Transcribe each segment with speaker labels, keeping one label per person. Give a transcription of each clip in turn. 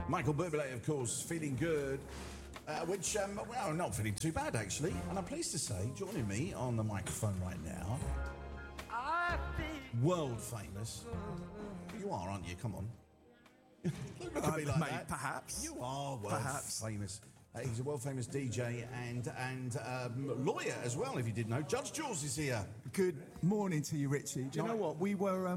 Speaker 1: Michael Bublé, of course, Feeling Good, which, well, not feeling too bad, actually. And I'm pleased to say, joining me on the microphone right now, world famous. You are, aren't you? Come on. Look at me like that.
Speaker 2: Perhaps.
Speaker 1: You are world famous. He's a world famous DJ and lawyer as well, if you didn't know. Judge Jules is here.
Speaker 2: Good morning to you, Richie. Do you know what? We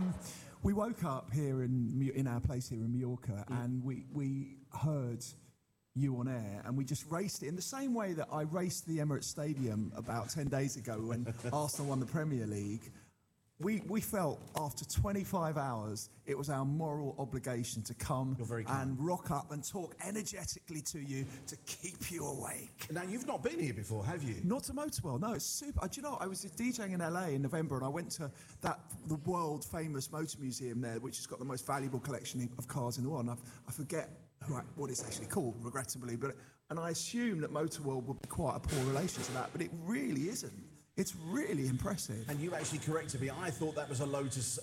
Speaker 2: woke up here in our place here in Mallorca, and we heard you on air, and we just raced it in the same way that I raced the Emirates Stadium about 10 days ago when Arsenal won the Premier League. We felt after 25 hours it was our moral obligation to come and rock up and talk energetically to you to keep you awake.
Speaker 1: Now, you've not been here before, have you?
Speaker 2: Not to Motorworld, no. It's super. Do you know, I was DJing in LA in November, and I went to the world famous motor museum there, which has got the most valuable collection of cars in the world. And I forget what it's actually called, regrettably, and I assume that Motorworld would be quite a poor relation to that, but it really isn't. It's really impressive.
Speaker 1: And you actually corrected me. I thought that was a Lotus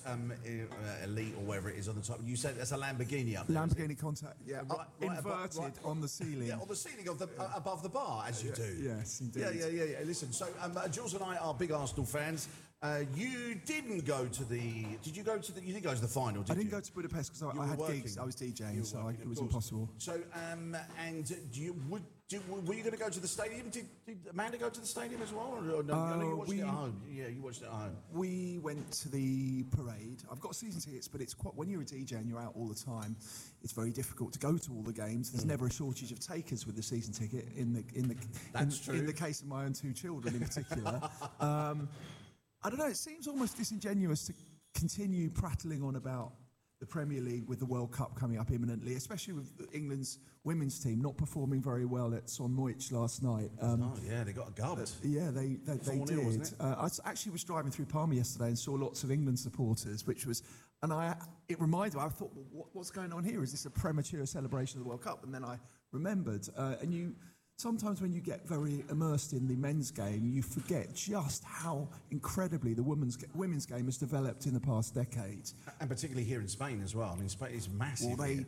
Speaker 1: Elite or whatever it is on the top. You said that's a Lamborghini up there.
Speaker 2: Lamborghini Contact, yeah. Inverted on the ceiling.
Speaker 1: Yeah, on the ceiling of above the bar, as you do.
Speaker 2: Yes, indeed.
Speaker 1: Yeah. Listen, so Jules and I are big Arsenal fans. You didn't go to the... Did you go to the... You didn't go to the final, did you?
Speaker 2: I didn't go to Budapest because I had gigs. I was DJing, so it was impossible.
Speaker 1: So, and were you going to go to the stadium? Did Amanda go to the stadium as well? Or no, you watched it at home. Yeah, you watched it at home.
Speaker 2: We went to the parade. I've got season tickets, but it's quite... When you're a DJ and you're out all the time, it's very difficult to go to all the games. There's never a shortage of takers with the season ticket in the case of my own two children in particular. I don't know, it seems almost disingenuous to continue prattling on about the Premier League with the World Cup coming up imminently, especially with England's women's team not performing very well at Sonmoich last night.
Speaker 1: They got a gubbed.
Speaker 2: They did. Wasn't it? I actually was driving through Palma yesterday and saw lots of England supporters, it reminded me, I thought, well, what's going on here? Is this a premature celebration of the World Cup? And then I remembered, sometimes when you get very immersed in the men's game, you forget just how incredibly the women's game has developed in the past decade.
Speaker 1: And particularly here in Spain as well. I mean, Spain is massive.
Speaker 2: Well,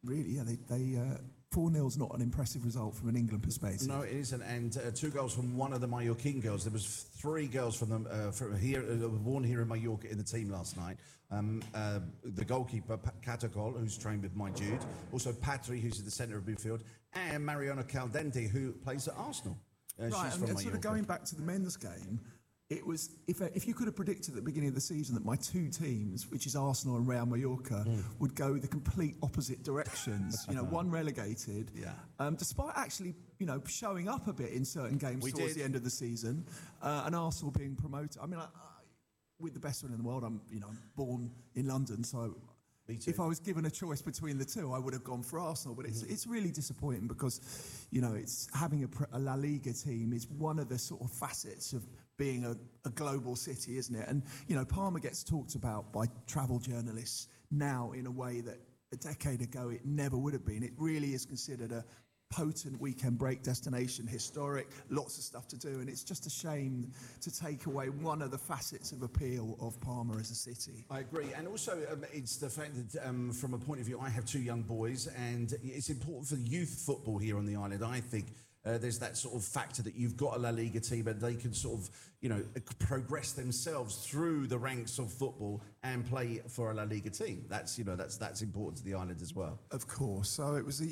Speaker 2: they 4-0's not an impressive result from an England perspective.
Speaker 1: No, it isn't. And 2 goals from one of the Mallorquin girls. There was 3 girls from them from here, born here in Mallorca in the team last night. The goalkeeper, Catacol, who's trained with my Jude. Also Patri, who's at the centre of midfield. And Mariona Caldente, who plays at Arsenal.
Speaker 2: Right,
Speaker 1: she's from Mallorca.
Speaker 2: Sort of going back to the men's game, it was if you could have predicted at the beginning of the season that my two teams, which is Arsenal and Real Mallorca, would go the complete opposite directions. One relegated, despite actually showing up a bit in certain games towards the end of the season, and Arsenal being promoted. I mean, with the best one in the world, I'm born in London, so. If I was given a choice between the two, I would have gone for Arsenal. But it's really disappointing because, it's having a La Liga team is one of the sort of facets of being a global city, isn't it? And, Parma gets talked about by travel journalists now in a way that a decade ago it never would have been. It really is considered a potent weekend break destination, historic, lots of stuff to do, and it's just a shame to take away one of the facets of appeal of Parma as a city.
Speaker 1: I agree, and also it's the fact that from a point of view, I have 2 young boys, and it's important for youth football here on the island, I think. There's that sort of factor that you've got a La Liga team and they can sort of, progress themselves through the ranks of football and play for a La Liga team. That's important to the island as well.
Speaker 2: Of course. So it was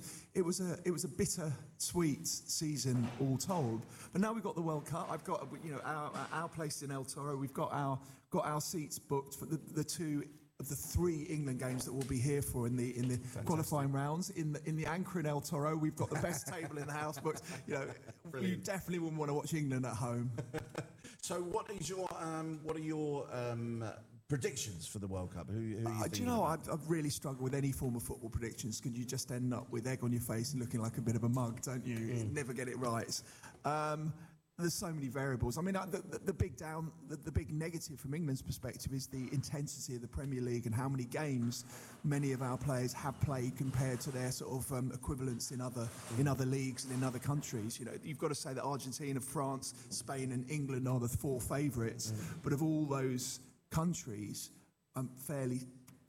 Speaker 2: a bitter-sweet season all told. But now we've got the World Cup. I've got our place in El Toro. We've got our seats booked for the 2 of the 3 England games that we'll be here for in the qualifying rounds. In the Anchor in El Toro, we've got the best table in the house, but you definitely wouldn't want to watch England at home.
Speaker 1: So, what are your predictions for the World Cup? Who
Speaker 2: I've really struggled with any form of football predictions because you just end up with egg on your face and looking like a bit of a mug, don't you? You never get it right. There's so many variables. I mean, the big negative from England's perspective is the intensity of the Premier League and how many games many of our players have played compared to their sort of equivalents in other leagues and in other countries. You've got to say that Argentina, France, Spain, and England are the 4 favourites, but of all those countries, I'm fairly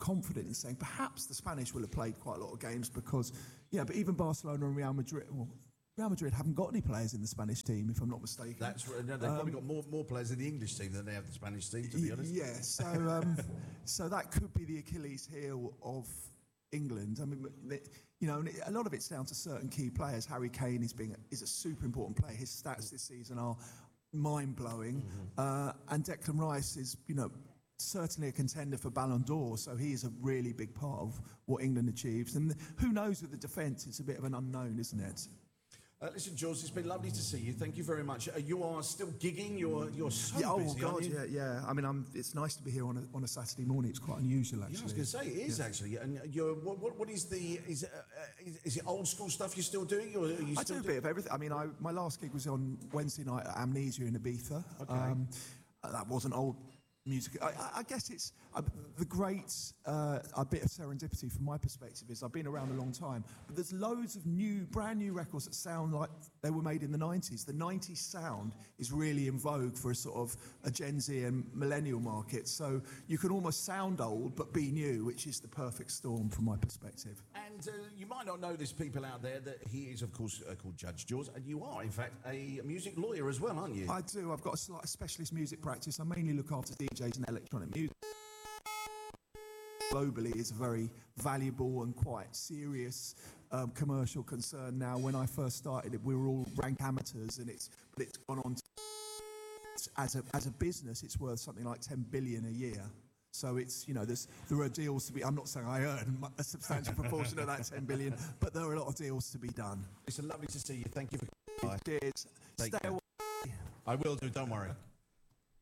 Speaker 2: confident in saying perhaps the Spanish will have played quite a lot of games because, but even Barcelona and Real Madrid, Real Madrid haven't got any players in the Spanish team, if I'm not mistaken.
Speaker 1: That's right. No, they've probably got more players in the English team than they have the Spanish team, to be honest.
Speaker 2: Yeah, so that could be the Achilles heel of England. I mean, a lot of it's down to certain key players. Harry Kane is a super important player. His stats this season are mind-blowing. And Declan Rice is, certainly a contender for Ballon d'Or, so he is a really big part of what England achieves. And who knows with the defence, it's a bit of an unknown, isn't it?
Speaker 1: Listen, George, it's been lovely to see you. Thank you very much. You are still gigging. You're so busy, aren't you?
Speaker 2: Yeah. I mean, it's nice to be here on a Saturday morning. It's quite unusual, actually.
Speaker 1: Yeah, I was going to say it is actually. And what is is it old school stuff you're still doing? Or are you
Speaker 2: I do a bit of everything. I mean, my last gig was on Wednesday night at Amnesia in Ibiza.
Speaker 1: Okay.
Speaker 2: That wasn't old music. I guess it's the great a bit of serendipity from my perspective is I've been around a long time, but there's loads of brand new records that sound like they were made in the 90s. The 90s sound is really in vogue for a sort of a Gen Z and millennial market, so you can almost sound old but be new, which is the perfect storm from my perspective.
Speaker 1: And you might not know this, people out there, that he is, of course, called Judge Jaws, and you are, in fact, a music lawyer as well, aren't you?
Speaker 2: I do. I've got a specialist music practice. I mainly look after DJs and electronic music. Globally is a very valuable and quite serious commercial concern now. When I first started it, we were all rank amateurs, and it's gone on to, as a business, it's worth something like 10 billion a year. So it's, there are deals to be. I'm not saying I earn a substantial proportion of that 10 billion, but there are a lot of deals to be done.
Speaker 1: It's lovely to see you. Thank you for coming by.
Speaker 2: Cheers. Stay away.
Speaker 1: I will do. Don't worry.